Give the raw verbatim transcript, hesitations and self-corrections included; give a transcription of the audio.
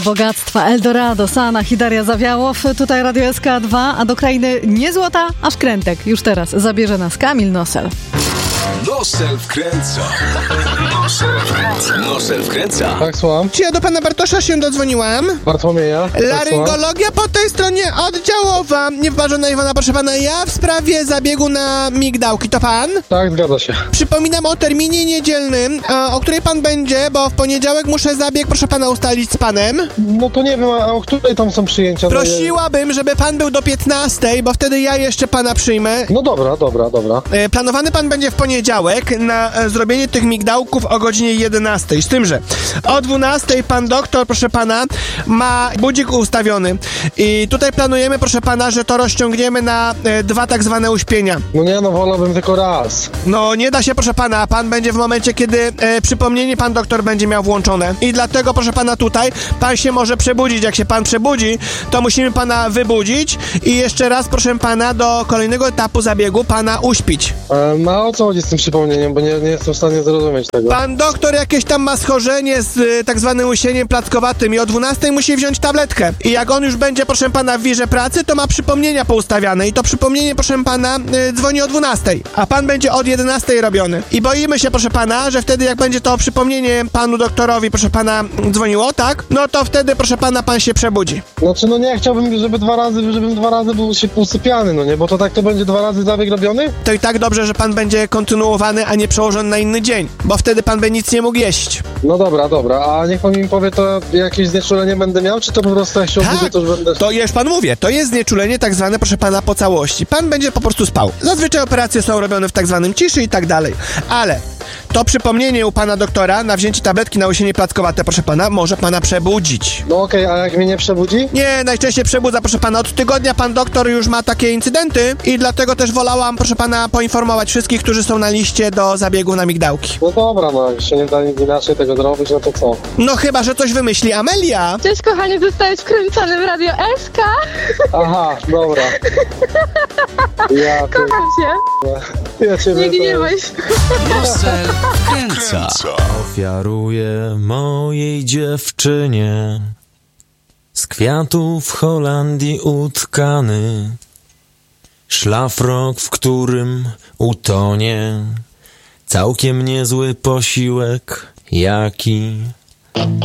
Bogactwa Eldorado, Sanach i Daria Zawiałow. Tutaj Radio S K dwa, a do krainy nie złota, a szkrętek. Już teraz zabierze nas Kamil Nosel. Nosel wkręca. Nosel wkręca. Nosel wkręca. Tak, słucham. Czy ja do pana Bartosza się dodzwoniłam? Bartłomieja. Tak, Laryngologia po tej stronie oddziałowa. Niewyważona Iwona, proszę pana, ja w sprawie zabiegu na migdałki. To pan? tak, zgadza się. Przypominam o terminie niedzielnym, a, o której pan będzie, bo w poniedziałek muszę zabieg, proszę pana, ustalić z panem. No to nie wiem, a o której tam są przyjęcia? No, Prosiłabym, żeby pan był do piętnastej, bo wtedy ja jeszcze pana przyjmę. no dobra, dobra, dobra. E, Planowany pan będzie w poniedziałek na e, zrobienie tych migdałków o godzinie jedenastej. Z tym, że o dwunastej pan doktor, proszę pana, ma budzik ustawiony. I tutaj planujemy, proszę pana, że to rozciągniemy na e, dwa tak zwane uśpienia. No nie, no wolałbym tylko raz. No nie da się, proszę pana, pan będzie w momencie, kiedy e, przypomnienie pan doktor będzie miał włączone. I dlatego, proszę pana, tutaj pan się może przebudzić. Jak się pan przebudzi, to musimy pana wybudzić i jeszcze raz, proszę pana, do kolejnego etapu zabiegu pana uśpić. E, no a o co chodzi z tym przypomnieniem, bo nie, nie jestem w stanie zrozumieć tego. Pan doktor jakieś tam ma schorzenie z y, tak zwanym usieniem plackowatym i o dwunastej musi wziąć tabletkę. I jak on już będzie, proszę pana, w wirze pracy, to ma przypomnienia poustawiane. I to przypomnienie, proszę pana, y, dzwoni o dwunastej, a pan będzie od jedenastej robiony. I boimy się, proszę pana, że wtedy jak będzie to przypomnienie panu doktorowi, proszę pana, dzwoniło, tak? No to wtedy, proszę pana, pan się przebudzi. Znaczy, no nie, chciałbym, żeby dwa razy, żebym dwa razy był się usypiany, no nie, bo to tak to będzie dwa razy zabieg robiony? To i tak dobrze, że pan będzie kontynuowany, a nie przełożony na inny dzień, bo wtedy pan by nic nie mógł jeść. No dobra, dobra, a niech pan mi powie, to jakieś znieczulenie będę miał, czy to po prostu jak się obudzę, Tak, to już będę... to już pan mówię, to jest znieczulenie tak zwane, proszę pana, po całości. Pan będzie po prostu spał. Zazwyczaj operacje są robione w tak zwanym ciszy i tak dalej, ale to przypomnienie u pana doktora na wzięcie tabletki na usienie plackowate, proszę pana, może pana przebudzić. No okej, a jak mnie nie przebudzi? Nie, najczęściej przebudza, proszę pana. Od tygodnia pan doktor już ma takie incydenty i dlatego też wolałam, proszę pana, poinformować wszystkich, którzy są na liście do zabiegu na migdałki. No dobra, no jak się nie da nic inaczej tego zrobić, no to co? No chyba, że coś wymyśli Amelia. Cześć kochanie, zostałeś wkręcony w Radio S K. Aha, dobra. Ja, ty, Kocham cię. ja cię Nie gniewaj się. Nosel wkręca. Ofiaruję mojej dziewczynie z kwiatów Holandii utkany szlafrok, w którym utonie całkiem niezły posiłek, jaki